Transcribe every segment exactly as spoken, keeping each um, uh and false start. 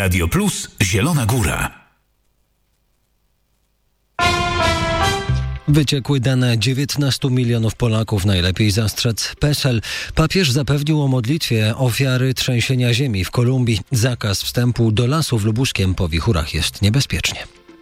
Radio Plus Zielona Góra. Wyciekły dane dziewiętnastu milionów Polaków, najlepiej zastrzec P E S E L. Papież zapewnił o modlitwie ofiary trzęsienia ziemi w Kolumbii. Zakaz wstępu do lasu w Lubuskiem po wichurach jest niebezpiecznie.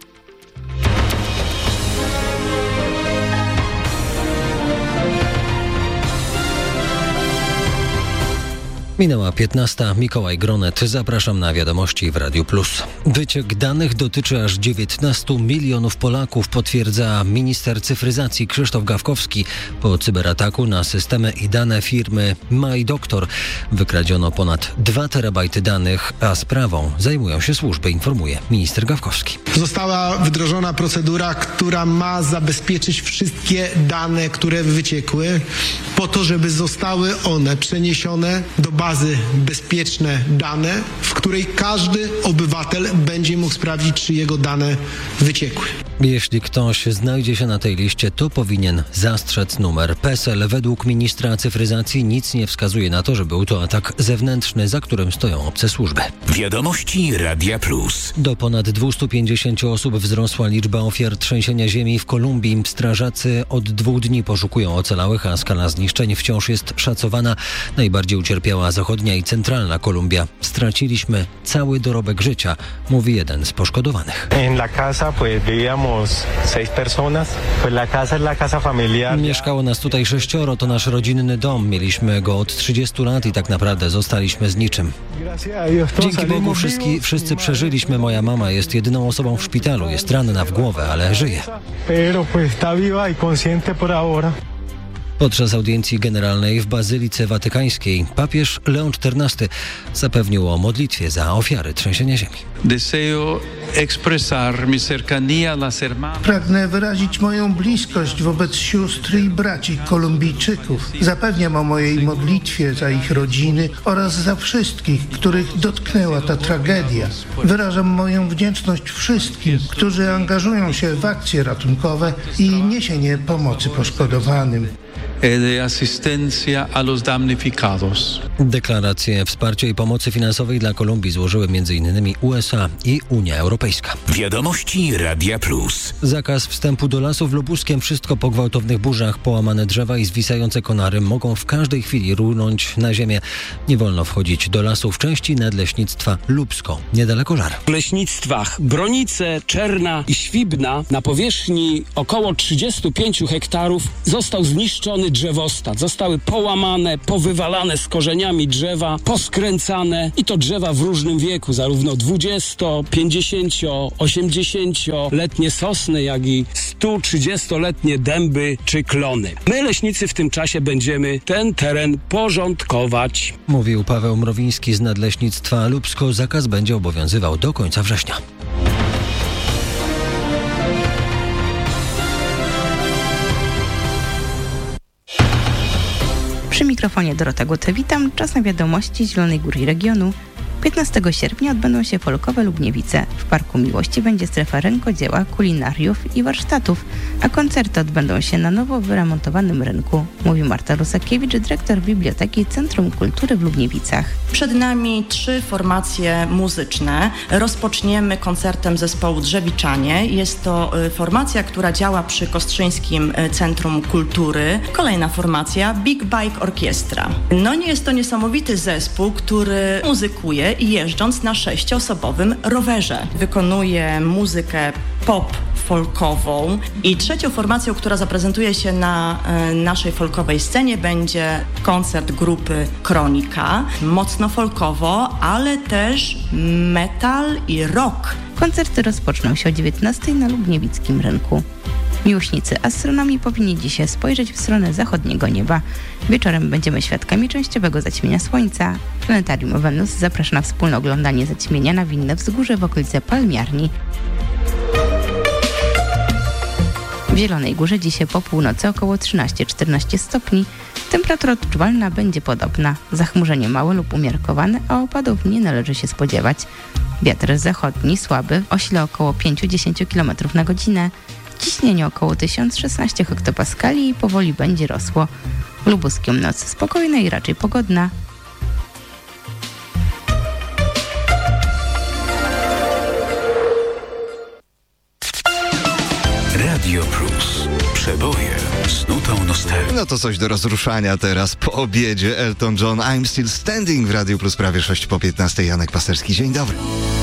Minęła piętnasta. Mikołaj Gronet. Zapraszam na wiadomości w Radiu Plus. Wyciek danych dotyczy aż dziewiętnastu milionów Polaków, potwierdza minister cyfryzacji Krzysztof Gawkowski. Po cyberataku na systemy i dane firmy MyDoktor wykradziono ponad dwa terabajty danych, a sprawą zajmują się służby, informuje minister Gawkowski. Została wdrożona procedura, która ma zabezpieczyć wszystkie dane, które wyciekły, po to, żeby zostały one przeniesione do bazy bezpieczne dane, w której każdy obywatel będzie mógł sprawdzić, czy jego dane wyciekły. Jeśli ktoś znajdzie się na tej liście, to powinien zastrzec numer P E S E L. Według ministra cyfryzacji nic nie wskazuje na to, że był to atak zewnętrzny, za którym stoją obce służby. Wiadomości Radia Plus. Do ponad dwieście pięćdziesiąt osób wzrosła liczba ofiar trzęsienia ziemi w Kolumbii. Strażacy od dwóch dni poszukują ocalałych, a skala zniszczeń wciąż jest szacowana. Najbardziej ucierpiała zachodnia i centralna Kolumbia. Straciliśmy cały dorobek życia, mówi jeden z poszkodowanych. En la casa pues vivíamos seis personas. Pues la casa es la casa familiar. Mieszkało nas tutaj sześcioro, to nasz rodzinny dom. Mieliśmy go od trzydziestu lat i tak naprawdę zostaliśmy z niczym. Dzięki Bogu wszyscy, wszyscy przeżyliśmy. Moja mama jest jedyną osobą w szpitalu. Jest ranna w głowę, ale żyje. Pero pues está viva y consciente por ahora. Podczas audiencji generalnej w Bazylice Watykańskiej papież Leon czternasty zapewnił o modlitwie za ofiary trzęsienia ziemi. Pragnę wyrazić moją bliskość wobec sióstr i braci Kolumbijczyków. Zapewniam o mojej modlitwie za ich rodziny oraz za wszystkich, których dotknęła ta tragedia. Wyrażam moją wdzięczność wszystkim, którzy angażują się w akcje ratunkowe i niesienie pomocy poszkodowanym. de asistencia a los damnificados. Deklarację wsparcia i pomocy finansowej dla Kolumbii złożyły między innymi U S A i Unia Europejska. Wiadomości Radia Plus. Zakaz wstępu do lasu w Lubuskiem. Wszystko po gwałtownych burzach. Połamane drzewa i zwisające konary mogą w każdej chwili runąć na ziemię. Nie wolno wchodzić do lasu w części nadleśnictwa Lubsko, niedaleko Żar. W leśnictwach Bronice, Czerna i Świbna na powierzchni około trzydziestu pięciu hektarów został zniszczony drzewostat. Zostały połamane, powywalane z korzeniami drzewa, poskręcane i to drzewa w różnym wieku, zarówno dwudziesto, pięćdziesięcio, osiemdziesięcioletnie sosny, jak i stu trzydziestoletnie dęby czy klony. My, leśnicy, w tym czasie będziemy ten teren porządkować. Mówił Paweł Mrowiński z Nadleśnictwa Lubsko. Zakaz będzie obowiązywał do końca września. Przy mikrofonie Dorota Głotę, witam. Czas na wiadomości Zielonej Góry i regionu. piętnastego sierpnia odbędą się folkowe Lubniewice. W Parku Miłości będzie strefa rękodzieła, kulinariów i warsztatów, a koncerty odbędą się na nowo wyremontowanym rynku, mówi Marta Rusakiewicz, dyrektor Biblioteki Centrum Kultury w Lubniewicach. Przed nami trzy formacje muzyczne. Rozpoczniemy koncertem zespołu Drzewiczanie. Jest to formacja, która działa przy Kostrzyńskim Centrum Kultury. Kolejna formacja Big Bike Orkiestra. No nie jest to niesamowity zespół, który muzykuje i jeżdżąc na sześcioosobowym rowerze. Wykonuje muzykę pop folkową i trzecią formacją, która zaprezentuje się na e, naszej folkowej scenie, będzie koncert grupy Kronika. Mocno folkowo, ale też metal i rock. Koncerty rozpoczną się o dziewiętnastej na Lubniewickim Rynku. Miłośnicy astronomii powinni dzisiaj spojrzeć w stronę zachodniego nieba. Wieczorem będziemy świadkami częściowego zaćmienia Słońca. Planetarium Wenus zaprasza na wspólne oglądanie zaćmienia na Winne Wzgórze w okolicy Palmiarni. W Zielonej Górze dzisiaj po północy około trzynaście czternaście stopni. Temperatura odczuwalna będzie podobna. Zachmurzenie małe lub umiarkowane, a opadów nie należy się spodziewać. Wiatr zachodni słaby, o sile około pięć do dziesięciu kilometrów na godzinę. Ciśnienie około tysiąc szesnaście hektopaskali i powoli będzie rosło. W Lubuskiem noc spokojna i raczej pogodna. Radio Plus. Przeboje z nutą nostalgii. No to coś do rozruszania teraz po obiedzie. Elton John, I'm Still Standing w Radio Plus prawie sześć po piętnastej. Janek Pasterski, dzień dobry.